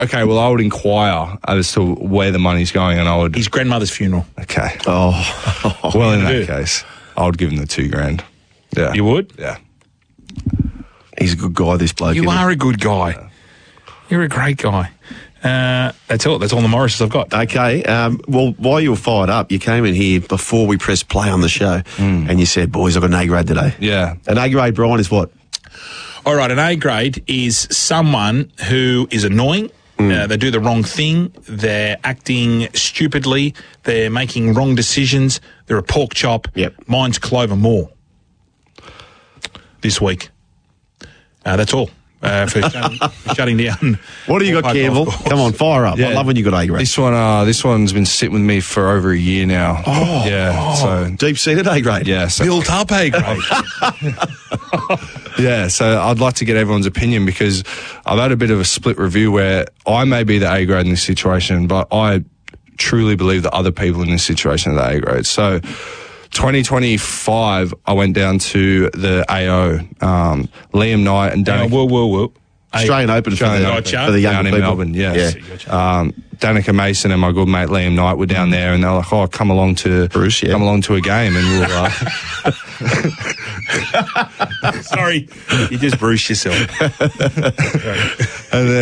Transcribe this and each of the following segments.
Okay, well, I would inquire as to where the money's going, and I would... His grandmother's funeral. Okay. Oh. Well, in that case, I would give him the $2,000. Yeah. You would? Yeah. He's a good guy, this bloke. You isn't he? are a good guy. You're a great guy. That's all the Morrises I've got. Okay. Well, while you were fired up, you came in here before we pressed play on the show and you said, boys, I've got an A grade today. Yeah. An A grade, Brian, is what? All right, an A grade is someone who is annoying. They do the wrong thing. They're acting stupidly. They're making wrong decisions. They're a pork chop. Yep. Mine's Clover Moore this week. That's all for shutting down. What do you got, Campbell? Come on, fire up. Yeah. I love when you got A grade. This one's been sitting with me for over a year now. Oh. Yeah. So, Deep-seated A grade. yeah. So, Built up A grade. yeah. So I'd like to get everyone's opinion because I've had a bit of a split review where I may be the A grade in this situation, but I truly believe that other people in this situation are the A grade. So 2025, I went down to the AO, Liam Knight and Danica. Whoa. Australian Open for Gotcha. the young down in people. Melbourne, yes. Yeah. Danica Mason and my good mate Liam Knight were down there, and they were like, "Oh, come along to Bruce, yeah. come along to a game, and we'll." Sorry, you just bruised yourself. And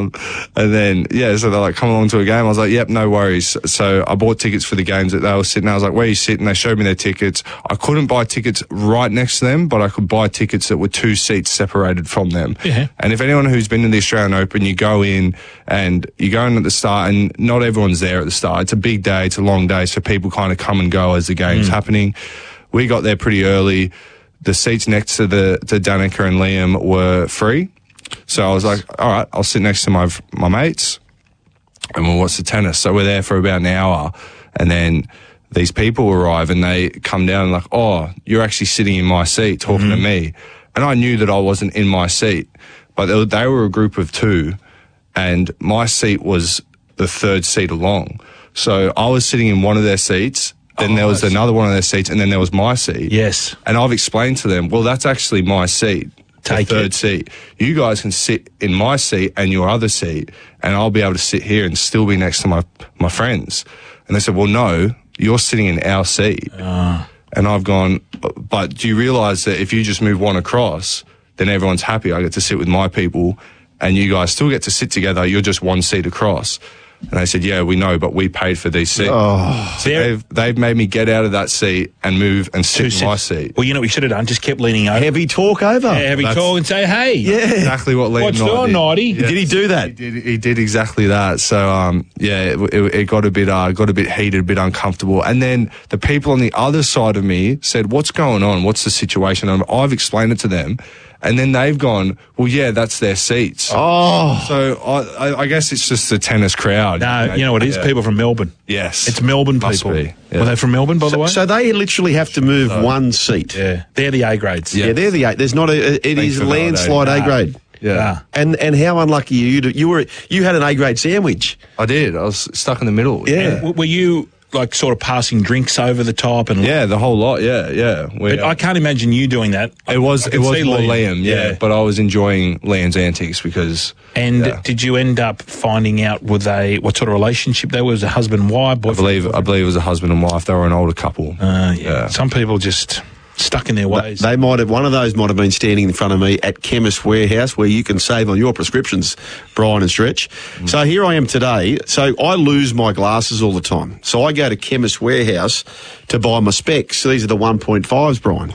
then, so they're like, come along to a game. I was like, yep, no worries. So I bought tickets for the games that they were sitting. I was like, where are you sitting? They showed me their tickets. I couldn't buy tickets right next to them, but I could buy tickets that were 2 seats separated from them. Yeah. And if anyone who's been to the Australian Open, you go in and you go in at the start, and not everyone's there at the start. It's a big day. It's a long day. So people kind of come and go as the game's happening. We got there pretty early. The seats next to Danica and Liam were free. So I was like, all right, I'll sit next to my mates and we'll watch the tennis. So we're there for about an hour, and then these people arrive and they come down and like, oh, you're actually sitting in my seat talking to me. And I knew that I wasn't in my seat, but they were a group of 2 and my seat was the 3rd seat along. So I was sitting in one of their seats, then there was another one of their seats, and then there was my seat. Yes. And I've explained to them, well, that's actually my seat. Take the 3rd it. seat. You guys can sit in my seat and your other seat, and I'll be able to sit here and still be next to my friends. And they said, well, no, you're sitting in our seat. And I've gone, but do you realise that if you just move one across, then everyone's happy. I get to sit with my people, and you guys still get to sit together. You're just 1 seat across. And they said, yeah, we know, but we paid for these seats. So they've made me get out of that seat and move and sit in my seat. Well, you know what we should have done? Just kept leaning over. Heavy talk over. Heavy talk and say, hey. Yeah. Exactly what Liam What's Knight on, did. Nighty? Yeah. Did he do that? He did exactly that. So it got a bit heated, a bit uncomfortable. And then the people on the other side of me said, "What's going on? What's the situation?" And I've explained it to them, and then they've gone, "Well, yeah, that's their seats." Oh. So I guess it's just the tennis crowd. No, you know what it is? Yeah. People from Melbourne. Yes, It's Melbourne Must people. be, yeah. Were they from Melbourne, by the way? So they literally have to move 1 seat. yeah. They're the A grades. Yeah. Yeah, they're the A. There's not a. It is for landslide A validating. grade. Yeah, And how unlucky you had an A grade sandwich. I did. I was stuck in the middle. Yeah. Were you like sort of passing drinks over the top and Yeah, the whole lot. Yeah. But I can't imagine you doing that. It was I can more see Liam, yeah, but I was enjoying Liam's antics because. And yeah. did you end up finding out what sort of relationship they were? Was a husband and wife? I believe it was a husband and wife. They were an older couple. Yeah. Some people just stuck in their ways. One of those might have been standing in front of me at Chemist Warehouse, where you can save on your prescriptions, Brian and Stretch. So here I am today. So I lose my glasses all the time. So I go to Chemist Warehouse to buy my specs. So these are the 1.5s, Brian.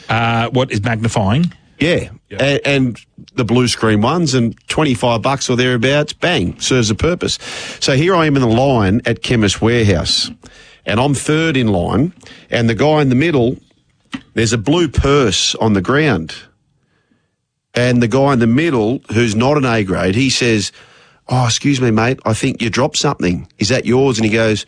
What is magnifying? Yeah. And the blue screen ones, and $25 or thereabouts, bang, serves a purpose. So here I am in the line at Chemist Warehouse, and I'm 3rd in line, and the guy in the middle, there's a blue purse on the ground. And the guy in the middle, who's not an A grade, he says, "Oh, excuse me, mate, I think you dropped something. Is that yours?" And he goes,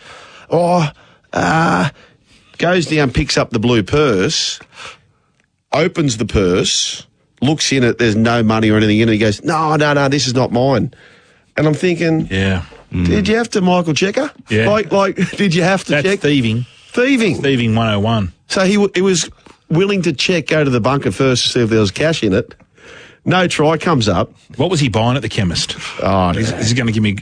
goes down, picks up the blue purse, opens the purse, looks in it, there's no money or anything in it. He goes, no, this is not mine. And I'm thinking, Yeah. did you have to Michael Checker? Yeah. Like, did you have to That's check? thieving. Thieving. Thieving 101. So he was willing to go to the bunker first to see if there was cash in it. No try comes up. What was he buying at the chemist? Oh, Is he going to give me